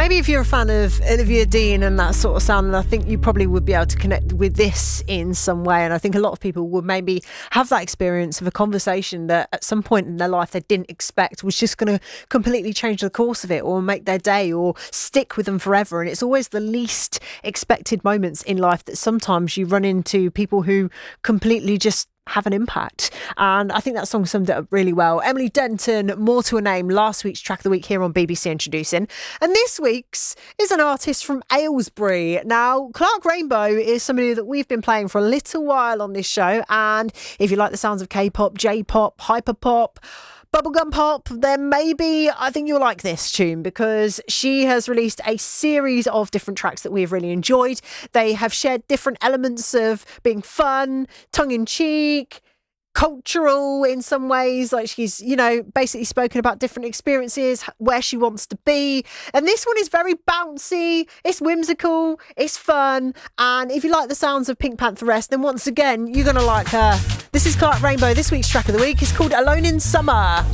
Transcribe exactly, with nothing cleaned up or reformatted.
Maybe if you're a fan of Olivia Dean and that sort of sound, I think you probably would be able to connect with this in some way. And I think a lot of people would maybe have that experience of a conversation that at some point in their life they didn't expect was just going to completely change the course of it or make their day or stick with them forever. And it's always the least expected moments in life that sometimes you run into people who completely just have an impact. And I think that song summed it up really well. Emily Denton, More to a Name, last week's track of the week here on B B C Introducing. And this week's is an artist from Aylesbury. Now, Clark Rainbow is somebody that we've been playing for a little while on this show. And if you like the sounds of K-pop, J-pop, hyperpop, bubblegum pop, then maybe I think you'll like this tune because she has released a series of different tracks that we've really enjoyed. They have shared different elements of being fun, tongue-in-cheek, cultural in some ways, like she's, you know, basically spoken about different experiences, where she wants to be. And this one is very bouncy, it's whimsical, it's fun. And if you like the sounds of Pink Pantheress, then once again, you're going to like her. This is Clark Rainbow. This week's track of the week is called Alone in Summer.